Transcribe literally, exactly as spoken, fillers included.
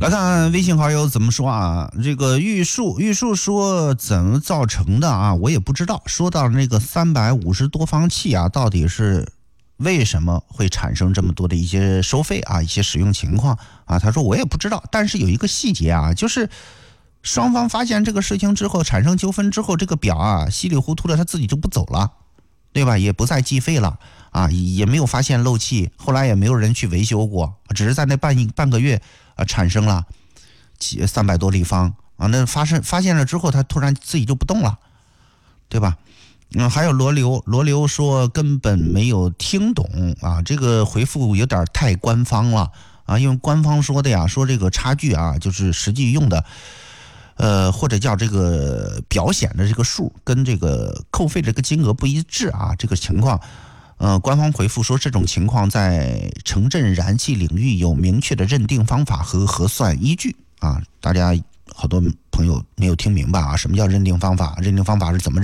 来看微信好友怎么说啊？这个玉树玉树说怎么造成的啊？我也不知道。说到那个三百五十多方器啊，到底是为什么会产生这么多的一些收费啊，一些使用情况啊？他说我也不知道，但是有一个细节啊，就是双方发现这个事情之后，产生纠纷之后，这个表啊稀里糊涂的他自己就不走了，对吧？也不再计费了啊，也没有发现漏气，后来也没有人去维修过，只是在那半半个月啊产生了几三百多立方啊，那发生发现了之后，他突然自己就不动了，对吧？嗯，还有罗流，罗流说根本没有听懂啊，这个回复有点太官方了啊，因为官方说的呀，说这个差距啊，就是实际用的，呃，或者叫这个表显的这个数跟这个扣费这个金额不一致啊，这个情况，呃，官方回复说这种情况在城镇燃气领域有明确的认定方法和核算依据啊，大家好多朋友没有听明白啊，什么叫认定方法？认定方法是怎么